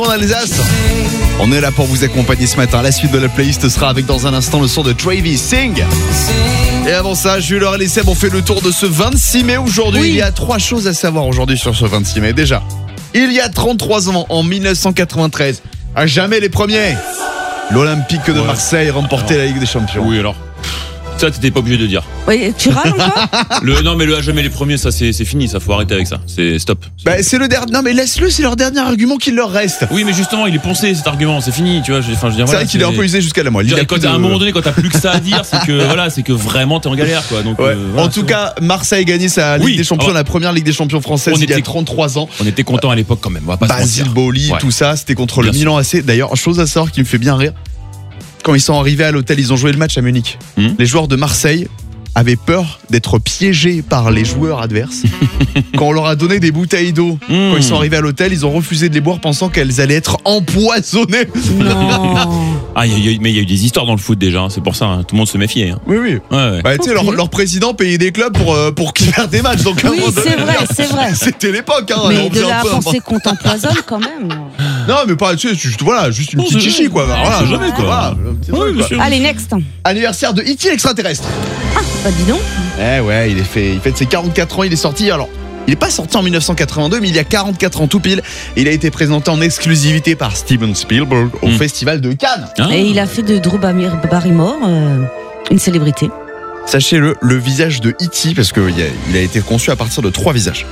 En Alsace, on est là pour vous accompagner ce matin. La suite de la playlist sera avec dans un instant le son de Travis Sing. Et avant ça, Jules et Seb ont fait le tour de ce 26 mai aujourd'hui. Il y a 3 choses à savoir aujourd'hui sur ce 26 mai. Déjà, il y a 33 ans, en 1993, à jamais les premiers, l'Olympique de Marseille remportait la Ligue des Champions. Oui, alors ça, t'étais pas obligé de dire. Oui, tu râles encore? Non, mais le à jamais les premiers, ça c'est fini, ça faut arrêter avec ça. C'est stop. Bah, c'est le dernier. Non, mais laisse-le, c'est leur dernier argument qu'il leur reste. Oui, mais justement, il est poncé cet argument, c'est fini, tu vois. Je veux dire, C'est voilà, vrai qu'il est un peu usé jusqu'à la moelle. À un moment donné, quand t'as plus que ça à dire, c'est que vraiment t'es en galère, quoi. Donc, ouais. voilà, en tout cas, Marseille a gagné sa Ligue des Champions, la première Ligue des Champions française il y a 33 ans. On était contents à l'époque quand même. On va pas Basile Boli, tout ça, c'était contre le Bien Milan AC. D'ailleurs, chose à savoir qui me fait bien rire. Quand ils sont arrivés à l'hôtel, ils ont joué le match à Munich. Les joueurs de Marseille avaient peur d'être piégés par les joueurs adverses. Quand on leur a donné des bouteilles d'eau, quand ils sont arrivés à l'hôtel, ils ont refusé de les boire pensant qu'elles allaient être empoisonnées. Non. Ah, mais il y a eu des histoires dans le foot déjà, c'est pour ça, hein. Tout le monde se méfiait. Hein. Oui, oui. Ouais. Bah, tu sais, leur président payait des clubs pour qu'ils fassent des matchs. Donc, Oui, c'est vrai. C'était l'époque. Hein, Mais de là à penser qu'on t'empoisonne quand même. Non, mais pas, tu sais, juste une petite chichi, quoi. Voilà, jamais, quoi. Voilà, bien sûr. Allez, next. Anniversaire de E.T. l'extraterrestre. Bah dis donc. Ouais, il fête ses 44 ans, il est sorti, alors, il est pas sorti en 1982, mais il y a 44 ans tout pile, il a été présenté en exclusivité par Steven Spielberg au Festival de Cannes. Et il a fait de Drew Barrymore une célébrité. Sachez-le, le visage de E.T., parce qu'il a été conçu à partir de 3 visages.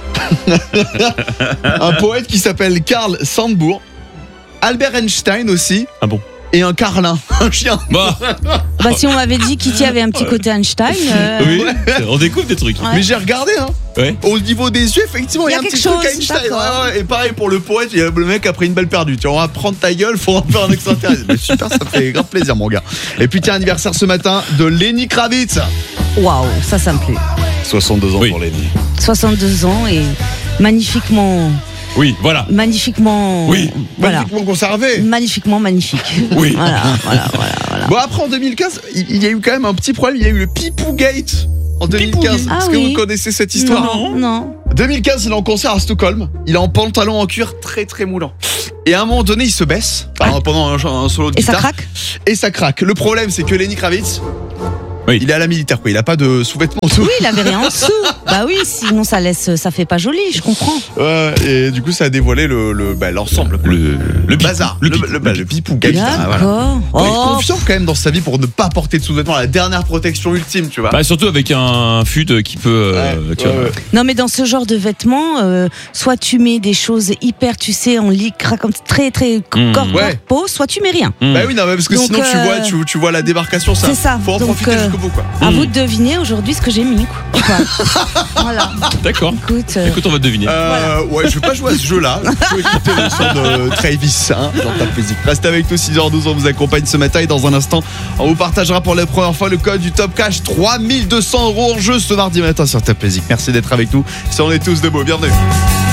Un poète qui s'appelle Carl Sandburg, Albert Einstein aussi. Ah bon? Et un carlin, un chien. Bah, si on m'avait dit Kitty avait un petit côté Einstein. oui, on découvre des trucs. Ouais. Mais j'ai regardé, hein. Ouais. Au niveau des yeux, effectivement, il y a un petit truc Einstein. Ouais. Et pareil pour le poète, le mec a pris une balle perdue. Tu vois, on va prendre ta gueule, faut en faire un extraterrestre. Mais super, ça fait grave plaisir, mon gars. Et puis, tiens, anniversaire ce matin de Lenny Kravitz. Waouh, ça me plaît. 62 ans pour Lenny. 62 ans et magnifiquement. Oui, voilà. Magnifiquement. Oui. Voilà. Magnifiquement conservé. Magnifiquement magnifique. Oui. Voilà. Bon, après, en 2015, il y a eu quand même un petit problème. Il y a eu le Pipou Gate en 2015. Ah, Est-ce que vous connaissez cette histoire? Non. 2015, il est en concert à Stockholm. Il est en pantalon en cuir très très moulant. Et à un moment donné, il se baisse pendant un solo de Et guitare. ça craque? Et ça craque. Le problème, c'est que Lenny Kravitz, il est à la militaire, quoi. Il a pas de sous-vêtements. Oui, il avait rien en dessous. Bah oui, sinon ça fait pas joli, je comprends. Et du coup, ça a dévoilé l'ensemble. Le bazar. Le pipou gate. D'accord. Il est confiant quand même dans sa vie pour ne pas porter de sous-vêtements. La dernière protection ultime, tu vois. Bah, surtout avec un fut qui peut. Tu vois. Non, mais dans ce genre de vêtements, soit tu mets des choses hyper, tu sais, en lycra, comme très très corpo, soit tu mets rien. Bah oui, non, mais parce que Donc, sinon tu vois la débarcation, ça. C'est ça. Faut en profiter jusqu'au bout, quoi. À vous de deviner aujourd'hui ce que j'ai mis, quoi. Voilà. D'accord. Écoute, on va deviner. Ouais, je vais pas jouer à ce jeu-là. Je vais écouter le son de Travis dans ta musique. Reste avec nous, 6h12, on vous accompagne ce matin et dans un instant, on vous partagera pour la première fois le code du Top Cash. 3200 € en jeu ce mardi matin sur ta musique. Merci d'être avec nous. Si on est tous debout, bienvenue.